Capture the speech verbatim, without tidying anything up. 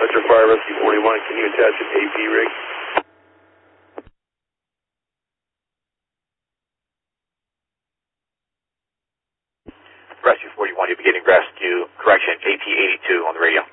Hunter Fire Rescue forty-one, can you attach an A P rig? Rescue forty-one, you're beginning rescue, correction, A P eighty-two on the radio.